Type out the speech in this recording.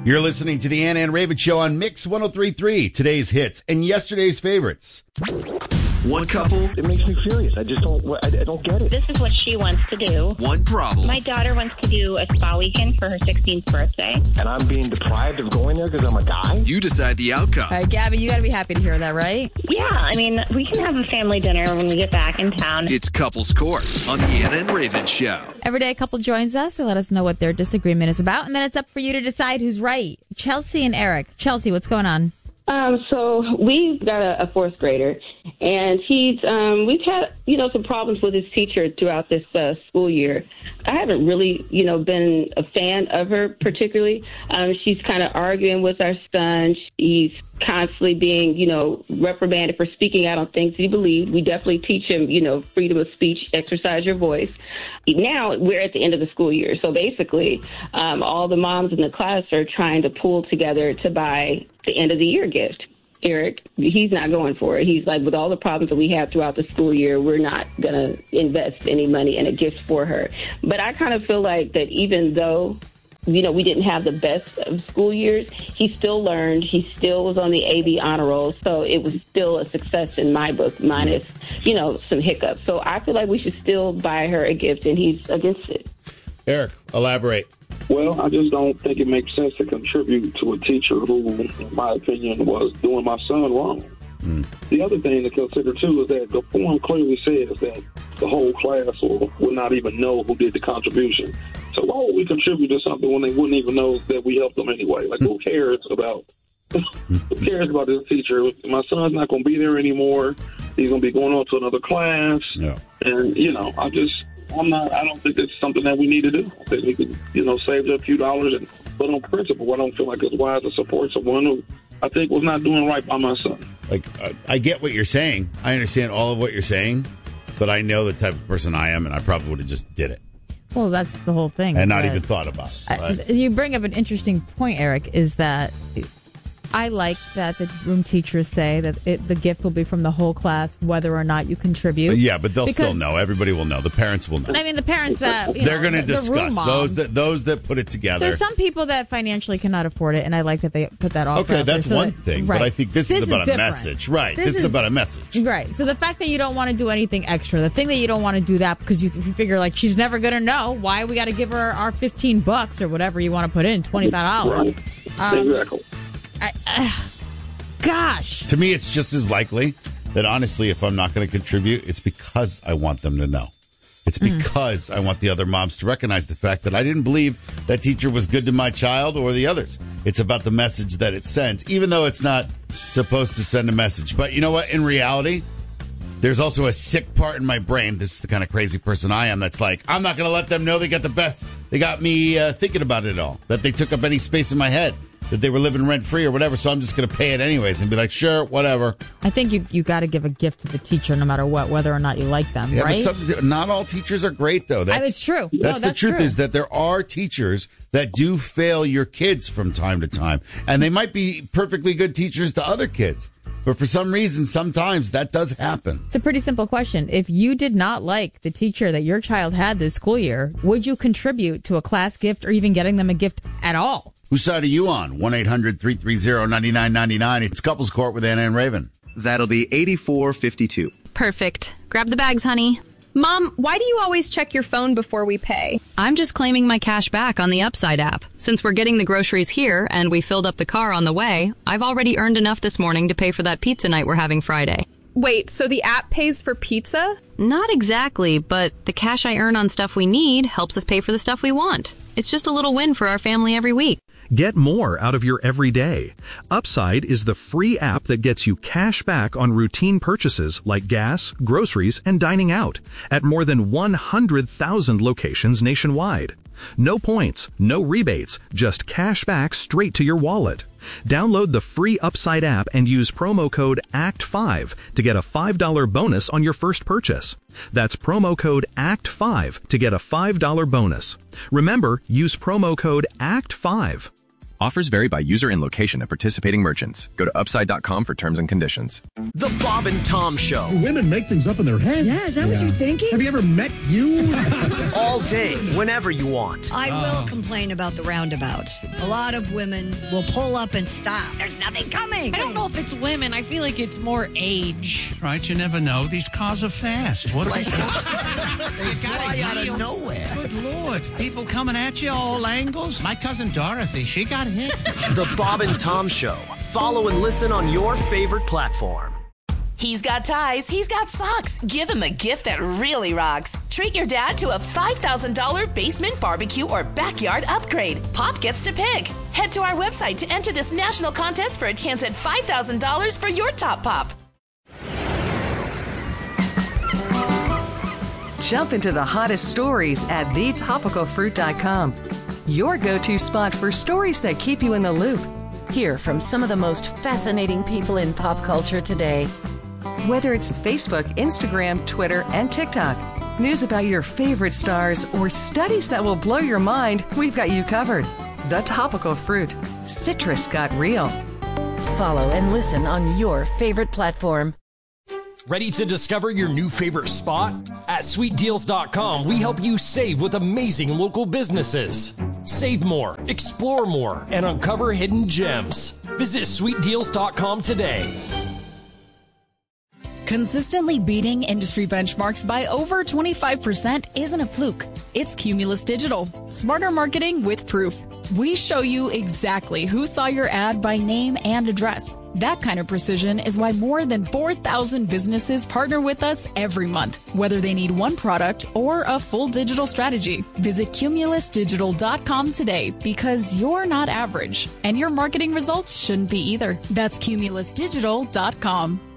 You're listening to the Ann and Raven Show on Mix 103.3, today's hits and yesterday's favorites. One couple. It makes me furious. I don't get it. This is what she wants to do. One problem. My daughter wants to do a spa weekend for her 16th birthday. And I'm being deprived of going there because I'm a guy? You decide the outcome. All right, Gabby, you got to be happy to hear that, right? Yeah, I mean, we can have a family dinner when we get back in town. It's Couples Court on the Ann and Raven Show. Every day a couple joins us. They let us know what their disagreement is about, and then it's up for you to decide who's right. Chelsea and Eric. Chelsea, what's going on? So we've got a fourth grader, and we've had, some problems with his teacher throughout this school year. I haven't really, been a fan of her particularly. She's kind of arguing with our son. He's constantly being, reprimanded for speaking out on things he believed. We definitely teach him, freedom of speech, exercise your voice. Now we're at the end of the school year. So basically, all the moms in the class are trying to pull together to buy the end of the year gift. Eric, he's not going for it. He's like, with all the problems that we have throughout the school year, we're not going to invest any money in a gift for her. But I kind of feel like that even though, we didn't have the best of school years, he still learned. He still was on the AB honor roll. So it was still a success in my book, minus, some hiccups. So I feel like we should still buy her a gift, and he's against it. Eric, elaborate. Well, I just don't think it makes sense to contribute to a teacher who, in my opinion, was doing my son wrong. The other thing to consider, too, is that the form clearly says that the whole class will not even know who did the contribution. So why would we contribute to something when they wouldn't even know that we helped them anyway? Like, who cares about this teacher? My son's not going to be there anymore. He's going to be going on to another class. Yeah. And, I don't think it's something that we need to do. I think we could, save a few dollars, but on principle, I don't feel like it's wise to support someone who I think was not doing right by my son. Like, I get what you're saying. I understand all of what you're saying, but I know the type of person I am, and I probably would have just did it. Well, that's the whole thing. And not even thought about it. Right? You bring up an interesting point, Eric, is that I like that the room teachers say that the gift will be from the whole class, whether or not you contribute. Yeah, but they'll still know. Everybody will know. The parents will know. I mean, the parents that they're going to discuss those that put it together. There's some people that financially cannot afford it, and I like that they put that offer. Okay, that's one thing. Right. But I think this is about a message, right? This is about a message, right? So the fact that you don't want to do anything extra, the thing that you don't want to do that because you figure like she's never going to know, why we got to give her our $15 or whatever you want to put in, $25. Right. Exactly. Gosh. To me, it's just as likely that, honestly, if I'm not going to contribute, it's because I want them to know. It's because I want the other moms to recognize the fact that I didn't believe that teacher was good to my child or the others. It's about the message that it sends, even though it's not supposed to send a message. But you know what? In reality, there's also a sick part in my brain. This is the kind of crazy person I am that's like, I'm not going to let them know they got the best. They got me thinking about it all, that they took up any space in my head, that they were living rent-free or whatever, so I'm just going to pay it anyways and be like, sure, whatever. I think you got to give a gift to the teacher no matter what, whether or not you like them, yeah, right? But not all teachers are great, though. It's true. That's the truth, is that there are teachers that do fail your kids from time to time. And they might be perfectly good teachers to other kids. But for some reason, sometimes that does happen. It's a pretty simple question. If you did not like the teacher that your child had this school year, would you contribute to a class gift or even getting them a gift at all? Whose side are you on? 1-800-330-9999. It's Couples Court with Anna and Raven. That'll be 8452. Perfect. Grab the bags, honey. Mom, why do you always check your phone before we pay? I'm just claiming my cash back on the Upside app. Since we're getting the groceries here and we filled up the car on the way, I've already earned enough this morning to pay for that pizza night we're having Friday. Wait, so the app pays for pizza? Not exactly, but the cash I earn on stuff we need helps us pay for the stuff we want. It's just a little win for our family every week. Get more out of your everyday. Upside is the free app that gets you cash back on routine purchases like gas, groceries, and dining out at more than 100,000 locations nationwide. No points, no rebates, just cash back straight to your wallet. Download the free Upside app and use promo code ACT5 to get a $5 bonus on your first purchase. That's promo code ACT5 to get a $5 bonus. Remember, use promo code ACT5. Offers vary by user and location at participating merchants. Go to upside.com for terms and conditions. The Bob and Tom Show. Women make things up in their head. Yeah, is that what you're thinking? Have you ever met you? All day, whenever you want. I will complain about the roundabouts. A lot of women will pull up and stop. There's nothing coming. I don't know if it's women. I feel like it's more age. Right, you never know. These cars are fast. What they fly out of nowhere. Good Lord. People coming at you all angles. My cousin Dorothy, she got hit. The Bob and Tom Show. Follow and listen on your favorite platform. He's got ties. He's got socks. Give him a gift that really rocks. Treat your dad to a $5,000 basement barbecue or backyard upgrade. Pop gets to pick. Head to our website to enter this national contest for a chance at $5,000 for your top pop. Jump into the hottest stories at thetopicalfruit.com. Your go-to spot for stories that keep you in the loop. Hear from some of the most fascinating people in pop culture today. Whether it's Facebook, Instagram, Twitter, and TikTok, news about your favorite stars, or studies that will blow your mind, we've got you covered. The Topical Fruit. Citrus got real. Follow and listen on your favorite platform. Ready to discover your new favorite spot? At sweetdeals.com, we help you save with amazing local businesses. Save more, explore more, and uncover hidden gems. Visit sweetdeals.com today. Consistently beating industry benchmarks by over 25% isn't a fluke. It's Cumulus Digital. Smarter marketing with proof. We show you exactly who saw your ad by name and address. That kind of precision is why more than 4,000 businesses partner with us every month, whether they need one product or a full digital strategy. Visit cumulusdigital.com today because you're not average, and your marketing results shouldn't be either. That's cumulusdigital.com.